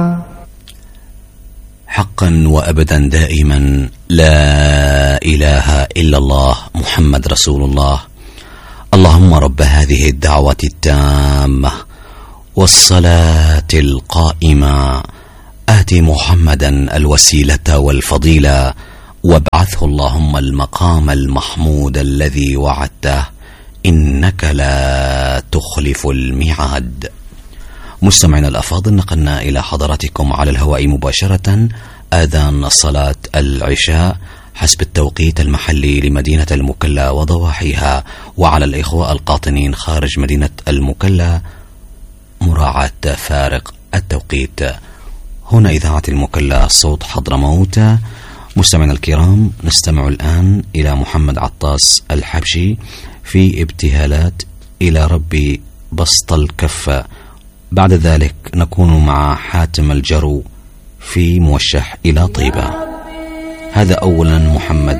حقا وأبدا دائما لا إله إلا الله محمد رسول الله. اللهم رب هذه الدعوة التامة والصلاة القائمة آت محمدا الوسيلة والفضيلة وابعثه اللهم المقام المحمود الذي وعدته إنك لا تخلف الميعاد. مستمعينا الأفاضل، نقلنا إلى حضراتكم على الهواء مباشرة آذان صلاة العشاء حسب التوقيت المحلي لمدينة المكلا وضواحيها، وعلى الإخوة القاطنين خارج مدينة المكلا مراعاة فارق التوقيت. هنا إذاعة المكلا صوت حضرموت. مستمعينا الكرام، نستمع الآن إلى محمد عطاس الحبشي في ابتهالات إلى ربي بسط الكفة. بعد ذلك نكون مع حاتم الجرو في موشح إلى طيبة. هذا أولا محمد